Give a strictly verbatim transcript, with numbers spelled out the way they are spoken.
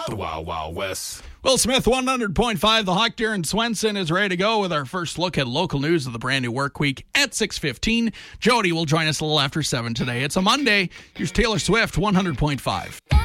The Wild Wild West. Will Smith, one hundred point five. The Hawk, Darren Swenson, is ready to go with our first look at local news of the brand new work week at six fifteen. Jody will join us a little after seven today. It's a Monday. Here's Taylor Swift, one hundred point five.